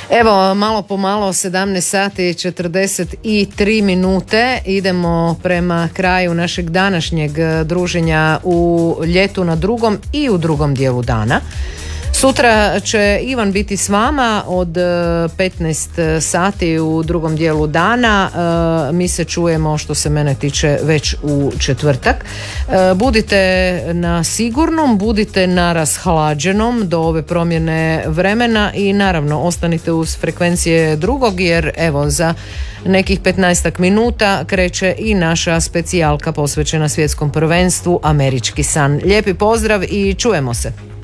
Evo, malo po malo, 17 sati i 43 minute, idemo prema kraju našeg današnjeg druženja u ljetu na drugom i u drugom dijelu dana. Sutra će Ivan biti s vama od 15 sati u drugom dijelu dana. Mi se čujemo, što se mene tiče, već u četvrtak. Budite na sigurnom, budite na rashlađenom do ove promjene vremena i naravno ostanite uz frekvencije drugog, jer evo za nekih 15 minuta kreće i naša specijalka posvećena svjetskom prvenstvu Američki san. Lijepi pozdrav i čujemo se.